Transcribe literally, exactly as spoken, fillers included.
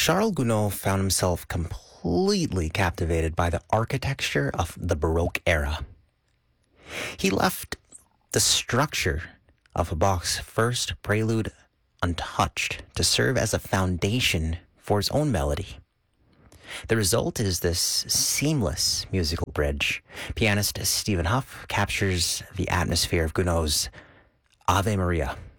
Charles Gounod found himself completely captivated by the architecture of the Baroque era. He left the structure of Bach's first prelude untouched to serve as a foundation for his own melody. The result is this seamless musical bridge. Pianist Stephen Huff captures the atmosphere of Gounod's Ave Maria